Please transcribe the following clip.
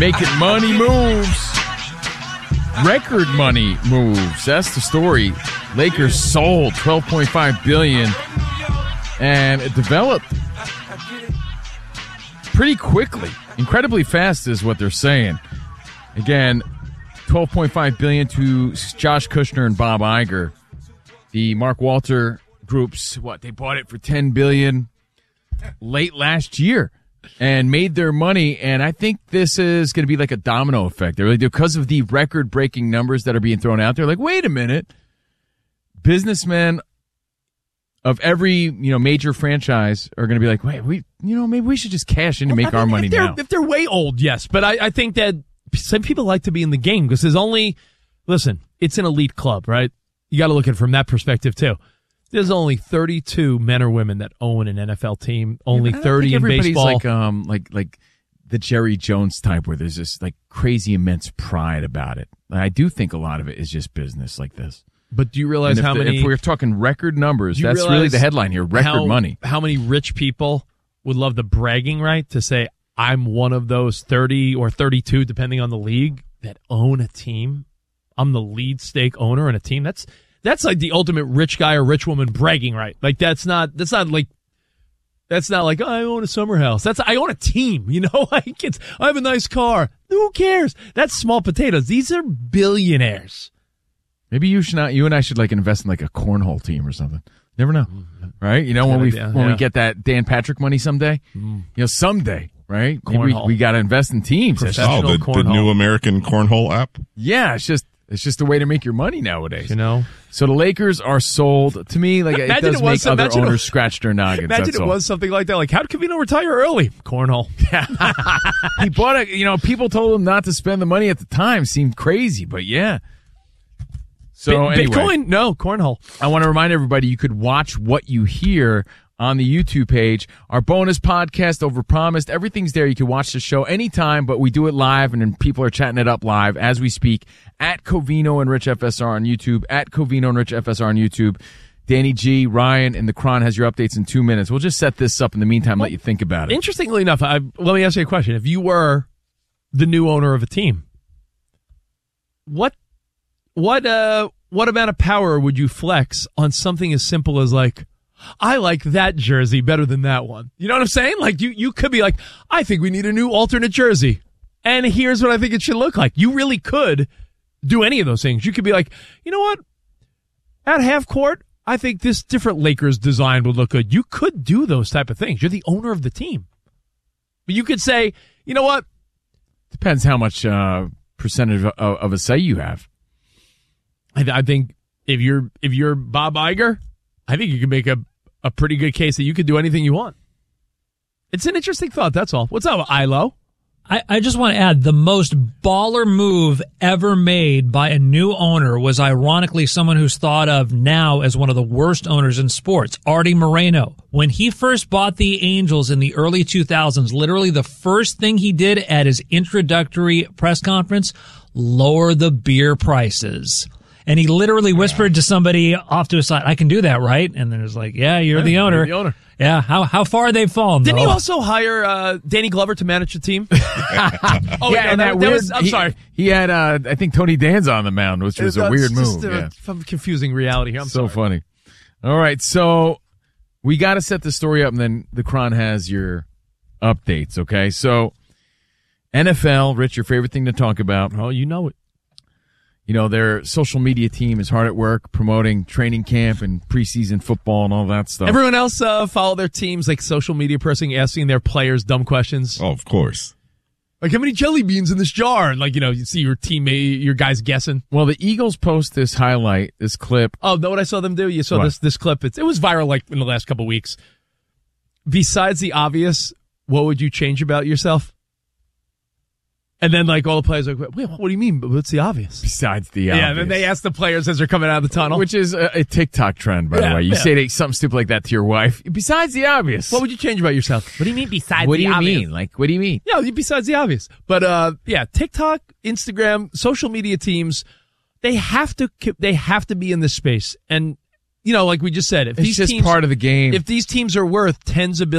Making money moves. Record money moves. That's the story. Lakers sold $12.5 billion. And it developed pretty quickly. Incredibly fast is what they're saying. Again, $12.5 billion to Josh Kushner and Bob Iger. The Mark Walter groups, they bought it for $10 billion late last year and made their money. And I think this is going to be like a domino effect. They're really, because of the record-breaking numbers that are being thrown out there, like, wait a minute. Businessmen of every major franchise are going to be like, wait, maybe we should just cash in to make our money now. If they're way old, yes. But I think that some people like to be in the game because there's only, listen, it's an elite club, right? You got to look at it from that perspective too. There's only 32 men or women that own an NFL team. Only 30 in baseball. Everybody's like the Jerry Jones type, where there's this like crazy immense pride about it. I do think a lot of it is just business like this. But do you realize if we're talking record numbers, that's really the headline here: record money. How many rich people would love the bragging right to say, "I'm one of those 30 or 32, depending on the league, that own a team. I'm the lead stake owner in a team." That's like the ultimate rich guy or rich woman bragging right. Like that's not like oh, I own a summer house. I own a team, like I have a nice car. Who cares? That's small potatoes. These are billionaires. Maybe you and I should like invest in like a cornhole team or something. Never know. Right? When we get that Dan Patrick money someday, someday, right? We got to invest in teams. The new American cornhole app. Yeah. It's just a way to make your money nowadays. So the Lakers are sold. To me, like, it does make other owners scratch their noggins. Imagine it was something like that. Like, how did Covino retire early? Cornhole. Yeah. He bought it. People told him not to spend the money at the time. Seemed crazy, but yeah. So anyway, Bitcoin? No, cornhole. I want to remind everybody you could watch What You Hear on the YouTube page. Our bonus podcast, Overpromised, everything's there. You can watch the show anytime, but we do it live, and then people are chatting it up live as we speak at Covino and Rich FSR on YouTube, at Covino and Rich FSR on YouTube. Danny G, Ryan, and the Cron has your updates in 2 minutes. We'll just set this up in the meantime, let you think about it. Interestingly enough, let me ask you a question. If you were the new owner of a team, what amount of power would you flex on something as simple as like, I like that jersey better than that one? You know what I'm saying? Like you could be like, I think we need a new alternate jersey, and here's what I think it should look like. You really could do any of those things. You could be like, you know what? At half court, I think this different Lakers design would look good. You could do those type of things. You're the owner of the team. But you could say, you know what? Depends how much percentage of a say you have. I think if you're Bob Iger, I think you can make a pretty good case that you could do anything you want. It's an interesting thought, that's all. What's up, Ilo? I just want to add, the most baller move ever made by a new owner was ironically someone who's thought of now as one of the worst owners in sports, Artie Moreno. When he first bought the Angels in the early 2000s, literally the first thing he did at his introductory press conference, lower the beer prices. And he literally whispered to somebody off to his side, I can do that, right? And then it was like, yeah, you're the owner. You're the owner. Yeah, how far they've fallen, Didn't though. he also hire Danny Glover to manage the team? I'm sorry. He had, I think, Tony Danza on the mound, which was a weird move. Some confusing reality here. I'm sorry. Funny. All right, so we got to set the story up, and then the Cron has your updates, okay? So NFL, Rich, your favorite thing to talk about. Oh, you know it. Their social media team is hard at work promoting training camp and preseason football and all that stuff. Everyone else follow their teams, like social media person asking their players dumb questions. Oh, of course. Like, how many jelly beans in this jar? And like, you see your teammate, your guys guessing. Well, the Eagles post this highlight, this clip. Oh, know what I saw them do? You saw this clip. It was viral like in the last couple of weeks. Besides the obvious, what would you change about yourself? And then, like, all the players are like, wait, what do you mean? What's the obvious? Besides the obvious. Yeah, then they ask the players as they're coming out of the tunnel. Which is a TikTok trend, by the way. You say something stupid like that to your wife. Besides the obvious. What would you change about yourself? What do you mean besides the obvious? What do you mean? Like, what do you mean? Yeah, besides the obvious. But, TikTok, Instagram, social media teams, they have to be in this space. And, like we just said, if it's these just teams, part of the game. If these teams are worth tens of billions